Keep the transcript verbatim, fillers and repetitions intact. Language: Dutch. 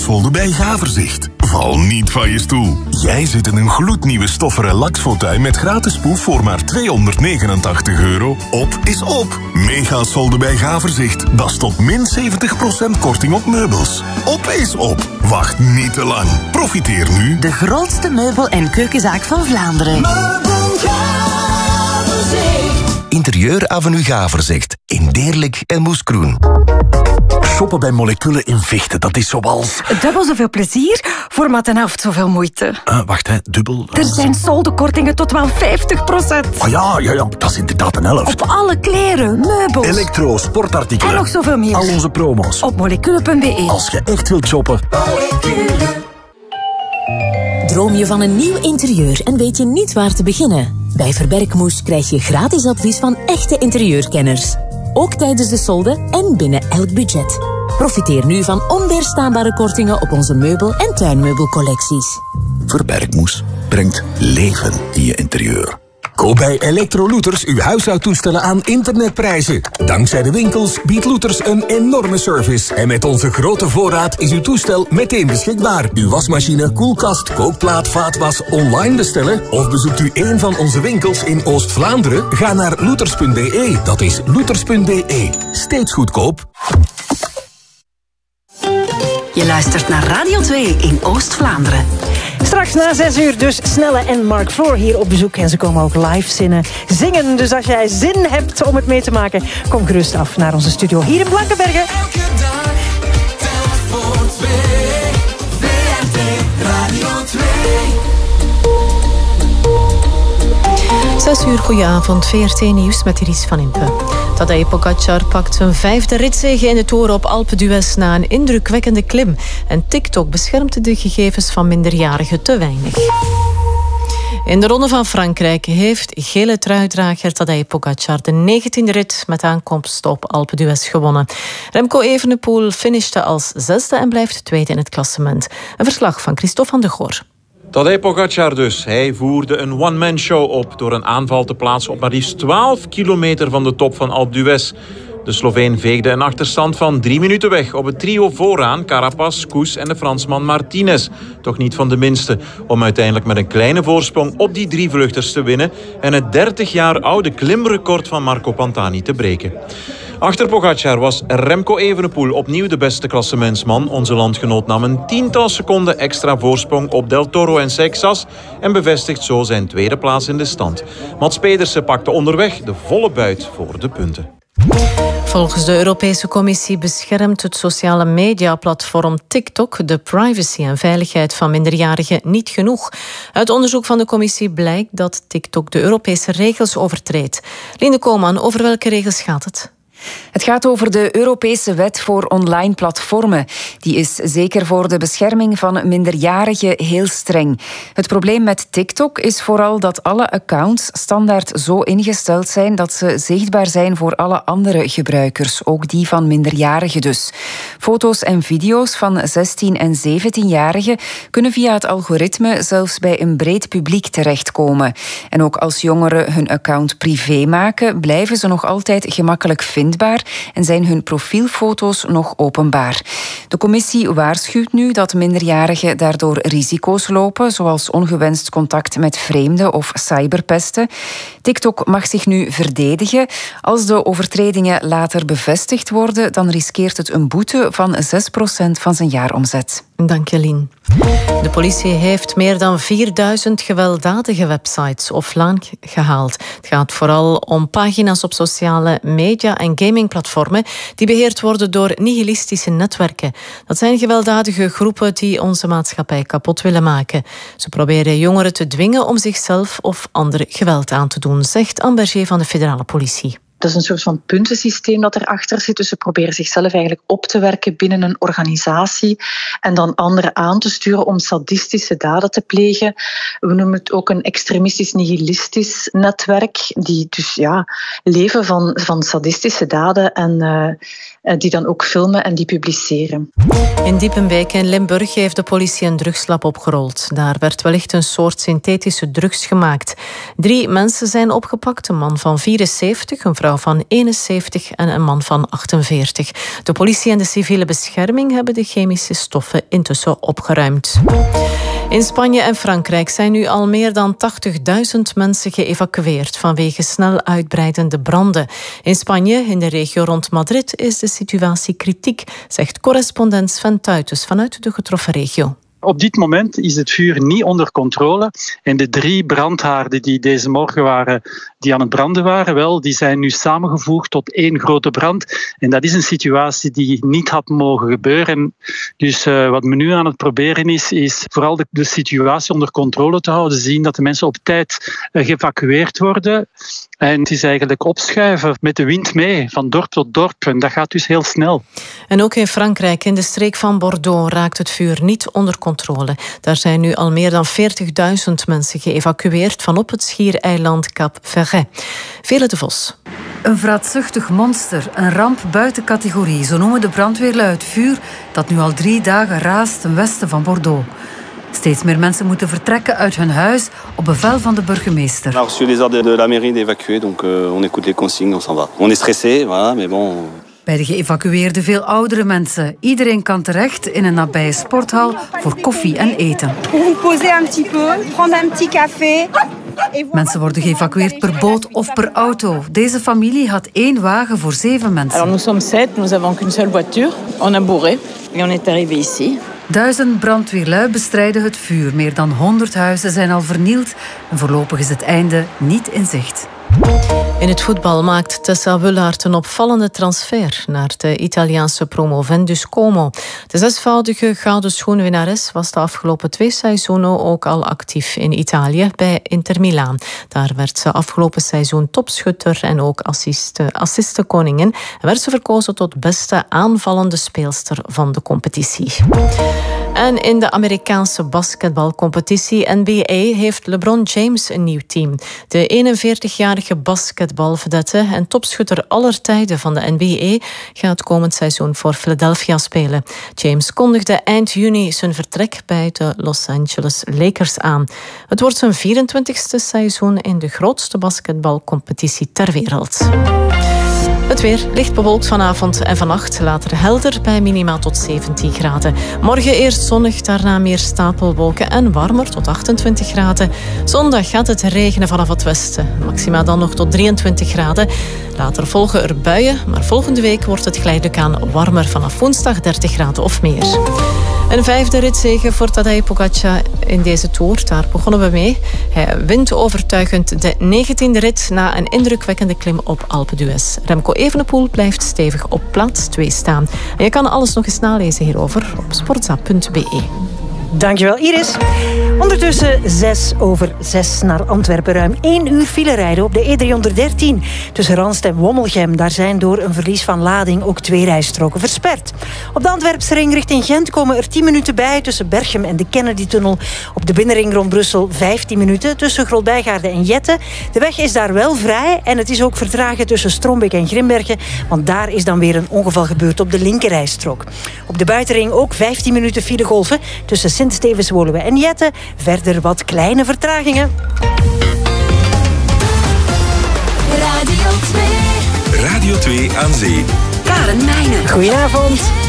Solde bij Gaverzicht. Val niet van je stoel. Jij zit in een gloednieuwe stoffen relaxfauteuil met gratis poef voor maar tweehonderdnegenentachtig euro. Op is op. Mega Solde bij Gaverzicht. Dat is tot min zeventig procent korting op meubels. Op is op. Wacht niet te lang. Profiteer nu. De grootste meubel- en keukenzaak van Vlaanderen. Interieur Avenue Gaverzicht. In Deerlijk en Moeskroen. Shoppen bij Moleculen in Vechten, dat is zoals... Dubbel zoveel plezier, voor maar ten helft zoveel moeite. Uh, wacht, hè, dubbel... Er zijn soldekortingen tot wel vijftig procent. Oh ja, ja, ja, dat is inderdaad een helft. Op alle kleren, meubels... Elektro, sportartikelen... En nog zoveel meer. Al onze promo's. Op moleculen punt be. Als je echt wilt shoppen... Moleculen. Droom je van een nieuw interieur en weet je niet waar te beginnen? Bij Verbergmoes krijg je gratis advies van echte interieurkenners. Ook tijdens de solde en binnen elk budget. Profiteer nu van onweerstaanbare kortingen op onze meubel- en tuinmeubelcollecties. Verbergmoes brengt leven in je interieur. Koop bij Electrolooters uw huishoudtoestellen aan internetprijzen. Dankzij de winkels biedt Looters een enorme service. En met onze grote voorraad is uw toestel meteen beschikbaar. Uw wasmachine, koelkast, kookplaat, vaatwas online bestellen? Of bezoekt u een van onze winkels in Oost-Vlaanderen? Ga naar looters punt be. Dat is looters punt be. Steeds goedkoop. Je luistert naar Radio twee in Oost-Vlaanderen. Straks na zes uur dus Snelle en Mark Floor hier op bezoek. En ze komen ook live zinnen, zingen. Dus als jij zin hebt om het mee te maken, kom gerust af naar onze studio hier in Blankenberge. Elke dag, tel voor twee. V R T Radio twee. Zes uur, goedenavond. V R T Nieuws met Iris van Impe. Tadej Pogacar pakt zijn vijfde ritzege in de Tour op Alpe d'Huez na een indrukwekkende klim. En TikTok beschermt de gegevens van minderjarigen te weinig. In de Ronde van Frankrijk heeft gele truidrager Tadej Pogacar de negentiende rit met aankomst op Alpe d'Huez gewonnen. Remco Evenepoel finishte als zesde en blijft tweede in het klassement. Een verslag van Christophe van de Goor. Tadej Pogacar dus. Hij voerde een one-man-show op door een aanval te plaatsen op maar liefst twaalf kilometer van de top van Alpe d'Huez. De Sloveen veegde een achterstand van drie minuten weg op het trio vooraan, Carapaz, Koes en de Fransman Martinez. Toch niet van de minste, om uiteindelijk met een kleine voorsprong op die drie vluchters te winnen en het dertig jaar oude klimrecord van Marco Pantani te breken. Achter Pogacar was Remco Evenepoel opnieuw de beste klassementsman. Onze landgenoot nam een tiental seconden extra voorsprong op Del Toro en Seixas en bevestigt zo zijn tweede plaats in de stand. Mats Pedersen pakte onderweg de volle buit voor de punten. Volgens de Europese Commissie beschermt het sociale mediaplatform TikTok de privacy en veiligheid van minderjarigen niet genoeg. Uit onderzoek van de Commissie blijkt dat TikTok de Europese regels overtreedt. Linde Koolman, over welke regels gaat het? Het gaat over de Europese wet voor online platformen. Die is zeker voor de bescherming van minderjarigen heel streng. Het probleem met TikTok is vooral dat alle accounts standaard zo ingesteld zijn dat ze zichtbaar zijn voor alle andere gebruikers, ook die van minderjarigen dus. Foto's en video's van zestien- en zeventienjarigen kunnen via het algoritme zelfs bij een breed publiek terechtkomen. En ook als jongeren hun account privé maken, blijven ze nog altijd gemakkelijk vinden en zijn hun profielfoto's nog openbaar. De commissie waarschuwt nu dat minderjarigen daardoor risico's lopen, zoals ongewenst contact met vreemden of cyberpesten. TikTok mag zich nu verdedigen. Als de overtredingen later bevestigd worden, dan riskeert het een boete van zes procent van zijn jaaromzet. Dank je, Lien. De politie heeft meer dan vierduizend gewelddadige websites offline gehaald. Het gaat vooral om pagina's op sociale media en gamingplatformen die beheerd worden door nihilistische netwerken. Dat zijn gewelddadige groepen die onze maatschappij kapot willen maken. Ze proberen jongeren te dwingen om zichzelf of anderen geweld aan te doen, zegt Anne Berger van de federale politie. Dat is een soort van puntensysteem dat erachter zit. Dus ze proberen zichzelf eigenlijk op te werken binnen een organisatie en dan anderen aan te sturen om sadistische daden te plegen. We noemen het ook een extremistisch nihilistisch netwerk, die dus ja, leven van, van sadistische daden en uh, die dan ook filmen en die publiceren. In Diepenbeek in Limburg heeft de politie een drugslab opgerold. Daar werd wellicht een soort synthetische drugs gemaakt. Drie mensen zijn opgepakt, een man van vierenzeventig, een vrouw vrouw van eenenzeventig en een man van achtenveertig. De politie en de civiele bescherming hebben de chemische stoffen intussen opgeruimd. In Spanje en Frankrijk zijn nu al meer dan tachtigduizend mensen geëvacueerd vanwege snel uitbreidende branden. In Spanje, in de regio rond Madrid, is de situatie kritiek, zegt correspondent Sven Tuitens vanuit de getroffen regio. Op dit moment is het vuur niet onder controle. En de drie brandhaarden die deze morgen waren, die aan het branden waren, wel, die zijn nu samengevoegd tot één grote brand. En dat is een situatie die niet had mogen gebeuren. Dus uh, wat men nu aan het proberen is, is vooral de, de situatie onder controle te houden. Zien dat de mensen op tijd uh, geëvacueerd worden. En het is eigenlijk opschuiven met de wind mee, van dorp tot dorp. En dat gaat dus heel snel. En ook in Frankrijk, in de streek van Bordeaux, raakt het vuur niet onder controle. Daar zijn nu al meer dan veertigduizend mensen geëvacueerd van op het schiereiland Cap Ferret. Vele de Vos. Een vraatzuchtig monster, een ramp buiten categorie. Zo noemen de brandweerlui het vuur dat nu al drie dagen raast ten westen van Bordeaux. Steeds meer mensen moeten vertrekken uit hun huis op bevel van de burgemeester. On a reçu les ordres de la mairie d'évacuer, donc euh, on écoute les consignes, on s'en va. On est stressé, voilà, mais bon. Bij de geëvacueerden veel oudere mensen. Iedereen kan terecht in een nabije sporthal voor koffie en eten. Mensen worden geëvacueerd per boot of per auto. Deze familie had één wagen voor zeven mensen. Alors nous sommes sept, nous avons qu'une seule voiture. On a bourré et on est arrivé ici. Duizend brandweerlui bestrijden het vuur. Meer dan honderd huizen zijn al vernield. En voorlopig is het einde niet in zicht. In het voetbal maakt Tessa Wullaert een opvallende transfer naar de Italiaanse promovendus Como. De zesvoudige gouden schoenwinnares was de afgelopen twee seizoenen ook al actief in Italië bij Inter Milaan. Daar werd ze afgelopen seizoen topschutter en ook assiste, assistenkoningin en werd ze verkozen tot beste aanvallende speelster van de competitie. En in de Amerikaanse basketbalcompetitie N B A heeft LeBron James een nieuw team. De eenenveertigjarige basketbalvedette en topschutter aller tijden van de N B A gaat komend seizoen voor Philadelphia spelen. James kondigde eind juni zijn vertrek bij de Los Angeles Lakers aan. Het wordt zijn vierentwintigste seizoen in de grootste basketbalcompetitie ter wereld. Het weer licht bewolkt vanavond en vannacht, later helder bij minima tot zeventien graden. Morgen eerst zonnig, daarna meer stapelwolken en warmer tot achtentwintig graden. Zondag gaat het regenen vanaf het westen, maxima dan nog tot drieëntwintig graden. Later volgen er buien, maar volgende week wordt het geleidelijk aan warmer vanaf woensdag dertig graden of meer. Een vijfde ritzege voor Tadej Pogačar in deze Tour. Daar begonnen we mee. Hij wint overtuigend de negentiende rit na een indrukwekkende klim op Alpe d'Huez. Remco Evenepoel blijft stevig op plaats twee staan. En je kan alles nog eens nalezen hierover op sportza punt b e. Dankjewel, Iris. Ondertussen zes over zes naar Antwerpen. Ruim één uur file rijden op de E driehonderddertien. Tussen Ranst en Wommelgem. Daar zijn door een verlies van lading ook twee rijstroken versperd. Op de Antwerpse ring richting Gent komen er tien minuten bij tussen Berchem en de Kennedy-tunnel. Op de binnenring rond Brussel vijftien minuten tussen Grolbijgaarden en Jette. De weg is daar wel vrij en het is ook vertragen tussen Strombeek en Grimbergen. Want daar is dan weer een ongeval gebeurd op de linkerrijstrook. Op de buitenring ook vijftien minuten filegolven tussen Sint-Stevens-Woluwe en Jette. Verder wat kleine vertragingen. Radio twee. Radio twee aan zee. Karen Meijnen. Goedenavond.